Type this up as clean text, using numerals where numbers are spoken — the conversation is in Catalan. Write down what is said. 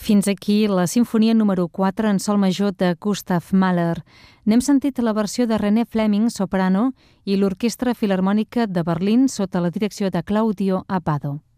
Fins aquí la sinfonia número 4 en sol major de Gustav Mahler. N'hem sentit la versió de René Fleming, soprano, i l'Orquestra Filharmònica de Berlín sota la direcció de Claudio Abbado.